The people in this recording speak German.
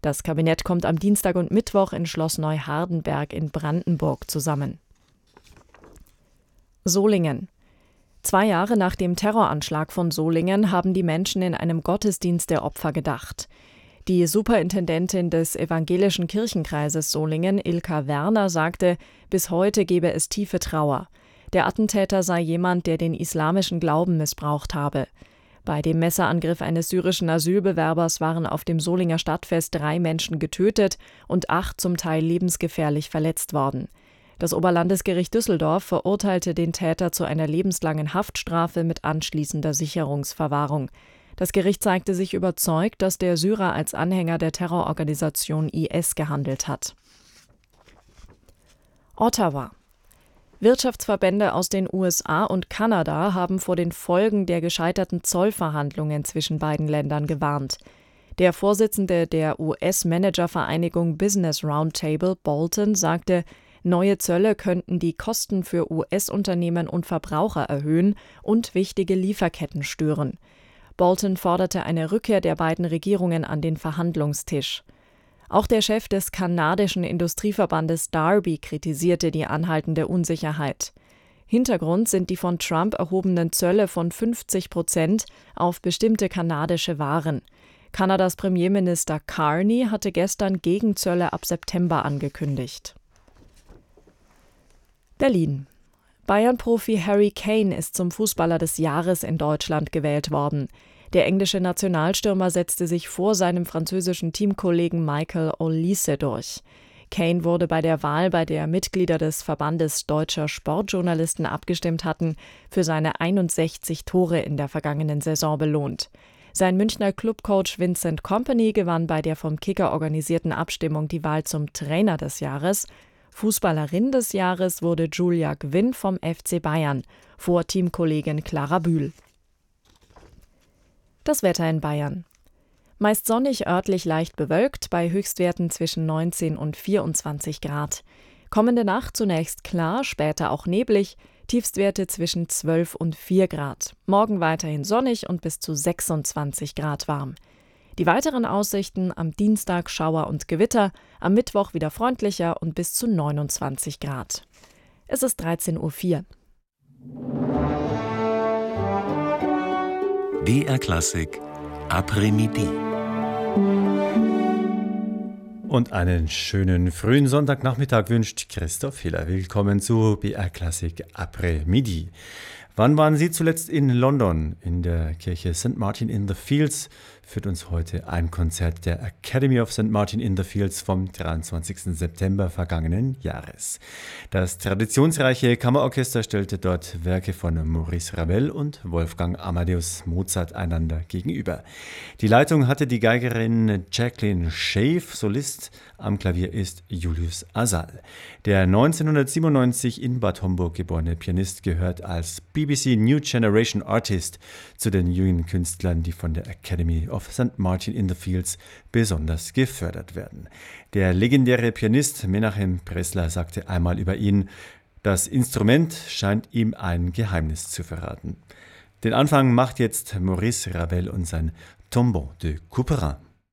Das Kabinett kommt am Dienstag und Mittwoch in Schloss Neuhardenberg in Brandenburg zusammen. Solingen. 2 Jahre nach dem Terroranschlag von Solingen haben die Menschen in einem Gottesdienst der Opfer gedacht. Die Superintendentin des Evangelischen Kirchenkreises Solingen, Ilka Werner, sagte, bis heute gebe es tiefe Trauer. Der Attentäter sei jemand, der den islamischen Glauben missbraucht habe. Bei dem Messerangriff eines syrischen Asylbewerbers waren auf dem Solinger Stadtfest 3 Menschen getötet und 8 zum Teil lebensgefährlich verletzt worden. Das Oberlandesgericht Düsseldorf verurteilte den Täter zu einer lebenslangen Haftstrafe mit anschließender Sicherungsverwahrung. Das Gericht zeigte sich überzeugt, dass der Syrer als Anhänger der Terrororganisation IS gehandelt hat. Ottawa. Wirtschaftsverbände aus den USA und Kanada haben vor den Folgen der gescheiterten Zollverhandlungen zwischen beiden Ländern gewarnt. Der Vorsitzende der US-Managervereinigung Business Roundtable, Bolton, sagte, neue Zölle könnten die Kosten für US-Unternehmen und Verbraucher erhöhen und wichtige Lieferketten stören. Bolton forderte eine Rückkehr der beiden Regierungen an den Verhandlungstisch. Auch der Chef des kanadischen Industrieverbandes Darby kritisierte die anhaltende Unsicherheit. Hintergrund sind die von Trump erhobenen Zölle von 50% auf bestimmte kanadische Waren. Kanadas Premierminister Carney hatte gestern Gegenzölle ab September angekündigt. Berlin. Bayern-Profi Harry Kane ist zum Fußballer des Jahres in Deutschland gewählt worden. Der englische Nationalstürmer setzte sich vor seinem französischen Teamkollegen Michael Olise durch. Kane wurde bei der Wahl, bei der Mitglieder des Verbandes deutscher Sportjournalisten abgestimmt hatten, für seine 61 Tore in der vergangenen Saison belohnt. Sein Münchner Clubcoach Vincent Kompany gewann bei der vom Kicker organisierten Abstimmung die Wahl zum Trainer des Jahres. Fußballerin des Jahres wurde Julia Gwynn vom FC Bayern, vor Teamkollegin Clara Bühl. Das Wetter in Bayern. Meist sonnig, örtlich leicht bewölkt, bei Höchstwerten zwischen 19 und 24 Grad. Kommende Nacht zunächst klar, später auch neblig, Tiefstwerte zwischen 12 und 4 Grad. Morgen weiterhin sonnig und bis zu 26 Grad warm. Die weiteren Aussichten: am Dienstag Schauer und Gewitter, am Mittwoch wieder freundlicher und bis zu 29 Grad. Es ist 13:04 Uhr. BR Klassik Après-Midi. Und einen schönen frühen Sonntagnachmittag wünscht Christoph Hiller. Willkommen zu BR Klassik Après-Midi. Wann waren Sie zuletzt in London? In der Kirche St. Martin in the Fields führt uns heute ein Konzert der Academy of St. Martin in the Fields vom 23. September vergangenen Jahres. Das traditionsreiche Kammerorchester stellte dort Werke von Maurice Ravel und Wolfgang Amadeus Mozart einander gegenüber. Die Leitung hatte die Geigerin Jacqueline Schaef, Solist am Klavier ist Julius Asal. Der 1997 in Bad Homburg geborene Pianist gehört als BBC New Generation Artist zu den jungen Künstlern, die von der Academy of St. Martin in the Fields besonders gefördert werden. Der legendäre Pianist Menachem Pressler sagte einmal über ihn: Das Instrument scheint ihm ein Geheimnis zu verraten. Den Anfang macht jetzt Maurice Ravel und sein Tombeau de Couperin.